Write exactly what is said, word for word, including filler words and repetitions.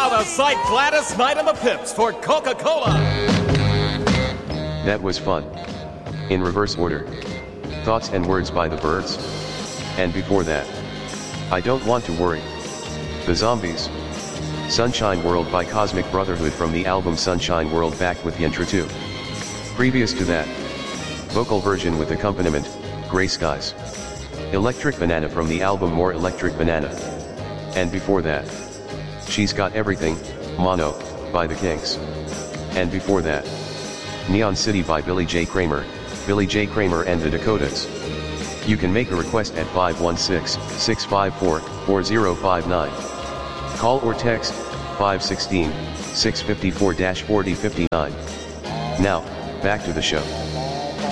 now the sight gladdest night on the Pips for Coca-Cola. That was fun. In reverse order. Thoughts and words by the Byrds. And before that, I Don't Want to Worry. The Zombies. Sunshine World by Cosmic Brotherhood from the album Sunshine World, back with the intro too. Previous to that, vocal version with accompaniment, Gray Skies. Electric Banana from the album More Electric Banana. And before that, She's Got Everything, Mono, by The Kinks. And before that, Neon City by Billy J. Kramer, Billy J. Kramer and the Dakotas. You can make a request at five one six, six five four, four zero five nine. Call or text five one six, six five four, four zero five nine. Now, back to the show.